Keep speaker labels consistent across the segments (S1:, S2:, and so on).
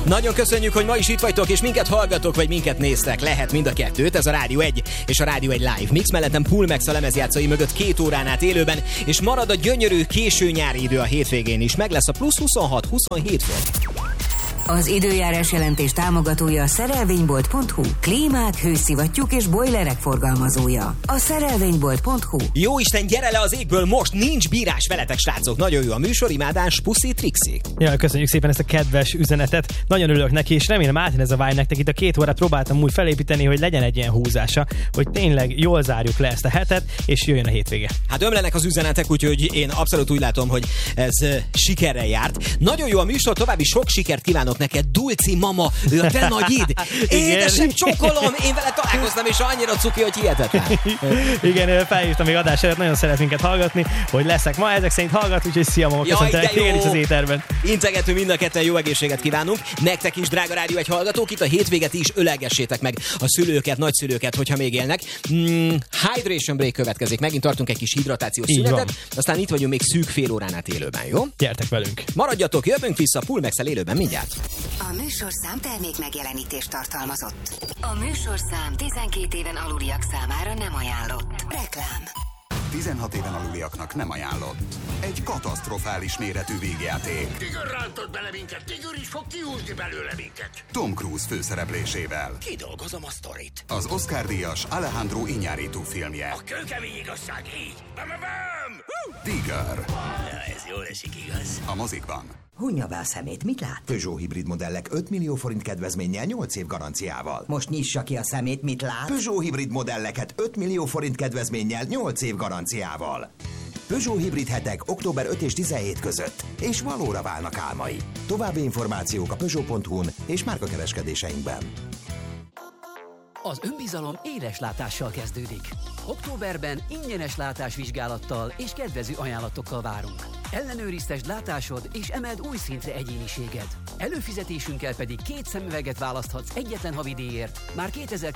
S1: Nagyon köszönjük, hogy ma is itt vagytok, és minket hallgatok, vagy minket néztek. Lehet mind a kettőt, ez a Rádió 1 és a Rádió 1 Live. Mix mellettem Pulmex a lemezjátszói mögött 2 órán át élőben, és marad a gyönyörű késő nyári idő a hétvégén is. Meg lesz a plusz 26-27 fok.
S2: Az időjárás jelentés támogatója a szerelvénybolt.hu. Klímák, hőszivattyúk és bojlerek forgalmazója. A szerelvénybolt.hu.
S1: Jóisten, gyere le az égből most! Nincs bírás veletek, srácok! Nagyon jó a műsor, imádás, puszi, trixi.
S3: Ja, köszönjük szépen ezt a kedves üzenetet. Nagyon örülök neki, és remélem átjön ez a vibe nektek. Itt a 2 órát próbáltam úgy felépíteni, hogy legyen egy ilyen húzása, hogy tényleg jól zárjuk le ezt a hetet, és jöjjön a hétvége.
S1: Hát ömlenek az üzenetek, úgyhogy én abszolút úgy látom, hogy ez sikerrel járt. Nagyon jó a műsor, további sok sikert kívánok neked, Dulci mama, ő a te nagyid. Édesem, csokolom, én vele találkoztam, és annyira cuki, hogy hihetetlen.
S3: Igen, felhívtam még adás előtt, nagyon szeret minket hallgatni, hogy leszek ma, ezek szerint hallgat, úgyhogy szia mama, köszöntelek téged is az éterben.
S1: Integető mind a ketten, jó egészséget kívánunk. Nektek is, drága Rádió 1 hallgatók, itt a hétvéget is ölegessétek meg a szülőket, nagyszülőket, hogyha még élnek. Hydration break következik, megint tartunk egy kis hidratációs szünetet, aztán itt vagyunk még szűk fél órán át élőben, jó?
S3: Gyertek velünk.
S1: Maradjatok, jövünk vissza Pulmex-el élőben mindjárt.
S2: A műsorszám termék megjelenítést tartalmazott. A műsorszám 12 éven aluliak számára nem ajánlott. Reklám.
S4: 16 éven aluliaknak nem ajánlott. Egy katasztrofális méretű végjáték.
S5: Tigör rántott bele minket, Tigör is fog kiúzni belőle minket.
S4: Tom Cruise főszereplésével.
S5: Kidolgozom a sztorit.
S4: Az Oscar-díjas Alejandro Iñárritu filmje.
S5: A kőkemény igazság így.
S4: Tigör.
S5: Ez jól esik, igaz?
S4: A mozikban.
S6: Hunja be a szemét, mit lát?
S7: Peugeot hibrid modellek 5 millió forint kedvezménnyel 8 év garanciával.
S6: Most nyissa ki a szemét, mit lát?
S7: Peugeot hibrid modelleket 5 millió forint kedvezménnyel 8 év garanciával. Peugeot hibrid hetek október 5 és 17 között, és valóra válnak álmai. További információk a Peugeot.hu-n és márkakereskedéseinkben.
S8: Az önbizalom éles látással kezdődik. Októberben ingyenes látásvizsgálattal és kedvező ajánlatokkal várunk. Ellenőriztesd látásod és emeld új szintre egyéniséged. Előfizetésünkkel pedig 2 szemüveget választhatsz egyetlen havidíjért, már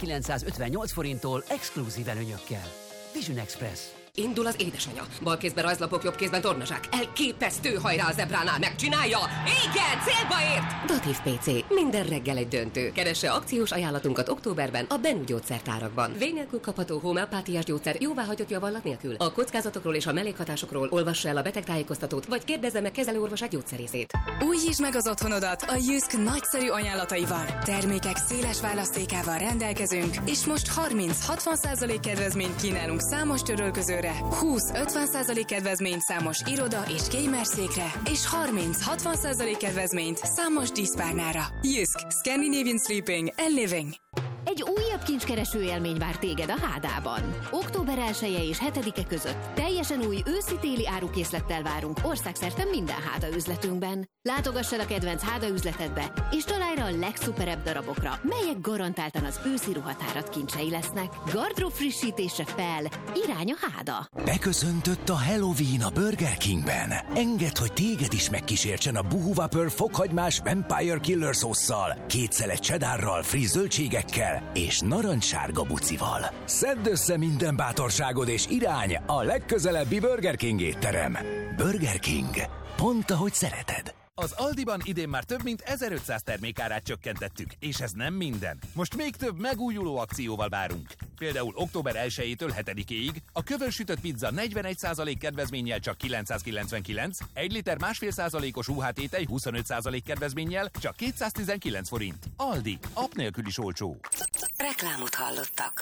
S8: 2958 forinttól exkluzív előnyökkel. Vision Express.
S9: Indul az édesanyja. Bal kézben rajzlapok, jobb kézben tornazsák. Elképesztő, hajrá a zebránál, megcsinálja! Igen, célba ért! Datív PC. Minden reggel egy döntő. Keresse akciós ajánlatunkat októberben a Bennu gyógyszertárakban. Vény nélkül kapható homeopátiás gyógyszer jóváhagyott javallat nélkül. A kockázatokról és a mellékhatásokról olvassa el a betegtájékoztatót, vagy kérdezze meg kezelőorvosát gyógyszerészét.
S10: Újítsd meg az otthonodat a Jysk nagyszerű ajánlataival. Termékek széles választékával rendelkezünk, és most 30-60% kedvezményt kínálunk számos törölközőre, 20-50% kedvezményt számos iroda és gamerszékre, és 30-60% kedvezményt számos díszpárnára. Jysk, Scandinavian Sleeping and Living.
S11: Egy újabb kincskereső élmény vár téged a Hádában. Október 1-e és 7-e között teljesen új őszi-téli árukészlettel várunk országszerte minden Háda üzletünkben. Látogass el a kedvenc Háda üzletedbe, és találj rá a legszuperebb darabokra, melyek garantáltan az őszi ruhatárat kincsei lesznek. Gardrób frissítésre fel, irány a Háda.
S12: Beköszöntött a Halloween a Burger Kingben. Engedd, hogy téged is megkísértsen a Buhu Whopper fokhagymás Vampire Killer szósszal, 2 szelet cheddarral, friss zöldségekkel és narancssárga bucival. Szedd össze minden bátorságod és irány a legközelebbi Burger King étterem. Burger King. Pont ahogy szereted.
S13: Az Aldiban idén már több mint 1500 termékárát csökkentettük, és ez nem minden. Most még több megújuló akcióval várunk. Például október 1-től 7-ig a kövönsütött pizza 41% kedvezménnyel csak 999, 1 liter 1,5%-os UHT tej 25% kedvezménnyel csak 219 forint. Aldi, app nélkül is olcsó.
S2: Reklámot hallottak.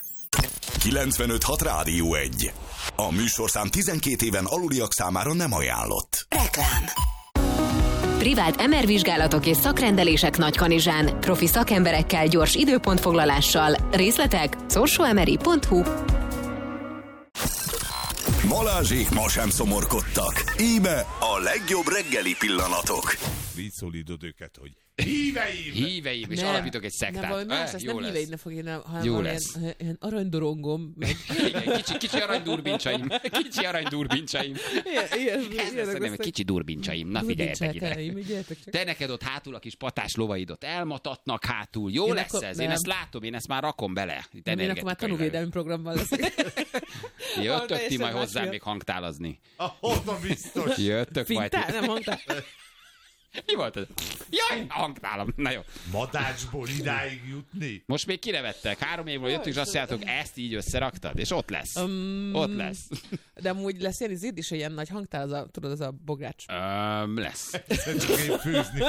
S4: 95.6 Rádió 1. A műsorszám 12 éven aluliak számára nem ajánlott.
S2: Reklám.
S14: Privát MR vizsgálatok és szakrendelések Nagykanizsán. Profi szakemberekkel, gyors időpontfoglalással. Részletek sorsomri.hu.
S4: Balázsék ma sem szomorkodtak. Íme a legjobb reggeli pillanatok.
S15: Viccolítod őket, hogy
S16: híveim, és alapítok egy szektát.
S17: Nem híveidnek fog én,
S16: jó lesz.
S17: Ilyen aranydorongom. Meg...
S16: Igen, kicsi aranydurbintsaim. Ilyen kicsi durbincsaim. Na figyeljetek ide. Te neked ott hátul a kis patás lovaidot elmatatnak hátul. Jó lesz ez? Én ezt látom, én ezt már rakom bele.
S17: Én akkor már tanúvédelmi programban leszek.
S16: Jöttök ti majd hozzám még hangtálazni.
S15: Ahova biztos.
S16: Jöttök majd.
S17: Nem hangtál.
S16: Mi volt ez? Jaj, a hangtálam. Na jó.
S15: Madácsból idáig jutni?
S16: Most még kinevettek. 3 évről jöttünk, és azt mondjátok, ezt így összeraktad, és ott lesz. Ott lesz.
S17: De amúgy lesz ilyen izid is, ilyen nagy hangtál, tudod, az a bogrács.
S16: Lesz.
S15: Csak én főzni